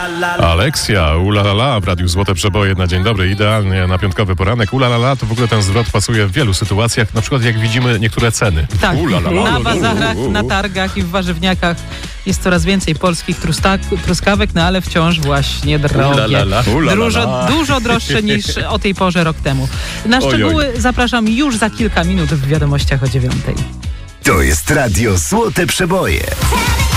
Aleksja, ulalala, w Radiu Złote Przeboje na dzień dobry, idealnie na piątkowy poranek. Ulalala, to w ogóle ten zwrot pasuje w wielu sytuacjach, na przykład jak widzimy niektóre ceny. Tak, na bazarach, na targach i w warzywniakach jest coraz więcej polskich truskawek, no ale wciąż właśnie drogie. Dużo droższe niż o tej porze rok temu. Na szczegóły zapraszam już za kilka minut w wiadomościach o 9:00. To jest Radio Złote Przeboje.